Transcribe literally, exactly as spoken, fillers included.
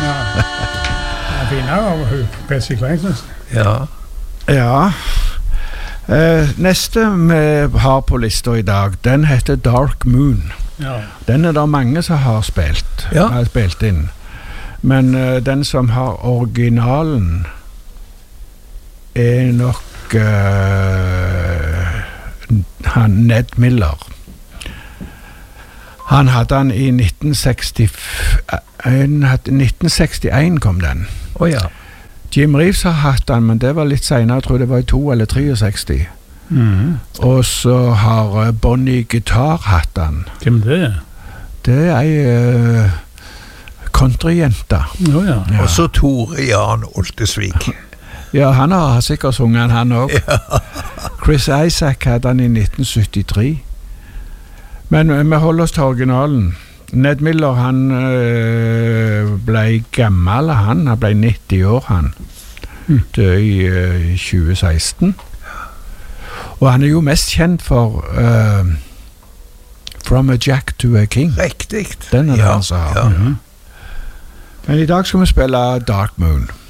Det er finere av Betsy Clayton. Ja. Ja. Eh, neste vi har på lista i dag, den heter Dark Moon. Ja. Den er det mange som har spilt, Ja. har spilt inn. Men eh, den som har originalen er nok eh, han Ned Miller. Han hadde han i nitten seksti, nitten sekstien kom den. Å ja. Jim Reeves har hatt den, men det var litt senere, jeg tror det var i to eller sekstien. Mhm. Og så har eh, Bonnie Guitar hatt den. Hvem det er? Det er ei uh, countryjente. Jo, ja. Ja. Og så Tore Jan Oltesvik. Ja, han har sikkert sunget den, han også. Chris Isaac hadde han i nitten syttitre. Men uh, vi holder oss til originalen. Ned Miller, han uh, ble gammel, han. Han ble nitti år, han. Mm. Død i uh, tjue seksten. Og han er jo mest kjent for uh, From a Jack to a King. Riktig. Den er det Ja, han som har. ja. Mhm. Men i dag skal vi spille Dark Moon.